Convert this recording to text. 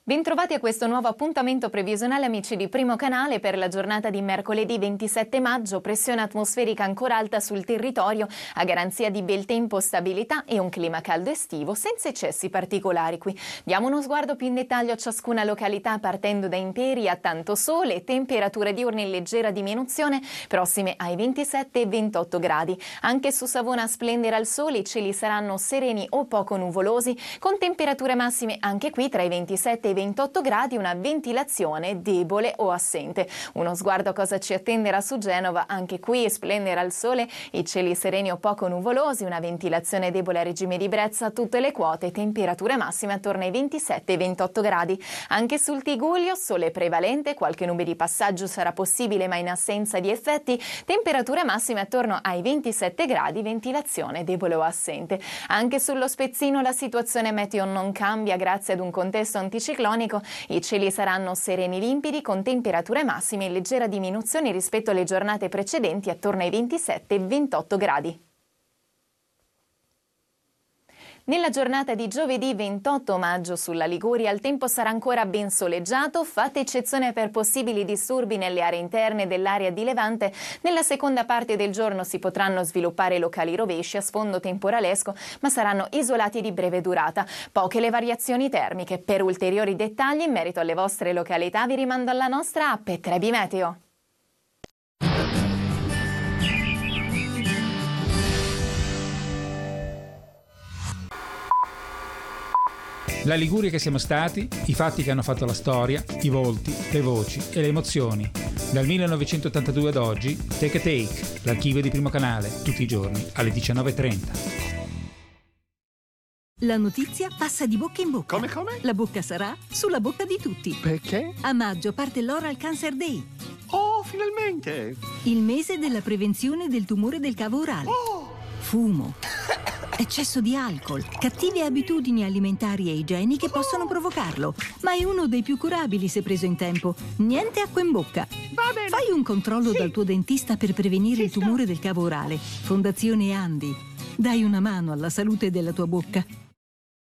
Bentrovati a questo nuovo appuntamento previsionale, amici di Primo Canale, per la giornata di mercoledì 27 maggio. Pressione atmosferica ancora alta sul territorio, a garanzia di bel tempo, stabilità e un clima caldo estivo senza eccessi particolari qui. Diamo uno sguardo più in dettaglio a ciascuna località, partendo da Imperia. Tanto sole, temperature diurne in leggera diminuzione, prossime ai 27 e 28 gradi. Anche su Savona splenderà il sole, i cieli saranno sereni o poco nuvolosi, con temperature massime anche qui tra i 27 e 28 gradi, una ventilazione debole o assente. Uno sguardo a cosa ci attenderà su Genova, anche qui splenderà il sole, i cieli sereni o poco nuvolosi, una ventilazione debole a regime di brezza, tutte le quote, temperature massime attorno ai 27 e 28 gradi. Anche sul Tigullio, sole prevalente, qualche nube di passaggio sarà possibile ma in assenza di effetti, temperature massime attorno ai 27 gradi, ventilazione debole o assente. Anche sullo Spezzino la situazione meteo non cambia grazie ad un contesto anticiclonico. I cieli saranno sereni limpidi con temperature massime in leggera diminuzione rispetto alle giornate precedenti attorno ai 27 e 28 gradi. Nella giornata di giovedì 28 maggio sulla Liguria il tempo sarà ancora ben soleggiato, fatta eccezione per possibili disturbi nelle aree interne dell'area di Levante. Nella seconda parte del giorno si potranno sviluppare locali rovesci a sfondo temporalesco, ma saranno isolati e di breve durata. Poche le variazioni termiche. Per ulteriori dettagli in merito alle vostre località vi rimando alla nostra app Trebi Meteo. La Liguria che siamo stati, i fatti che hanno fatto la storia, i volti, le voci e le emozioni. Dal 1982 ad oggi, Take a Take, l'archivio di Primo Canale, tutti i giorni alle 19:30. La notizia passa di bocca in bocca. Come? La bocca sarà sulla bocca di tutti. Perché? A maggio parte l'Oral Cancer Day, Oh, finalmente! il mese della prevenzione del tumore del cavo orale. Fumo, eccesso di alcol, cattive abitudini alimentari e igieniche possono provocarlo, ma è uno dei più curabili se preso in tempo. Niente acqua in bocca. Va bene! Fai un controllo dal tuo dentista per prevenire il tumore del cavo orale. Fondazione Andi. Dai una mano alla salute della tua bocca.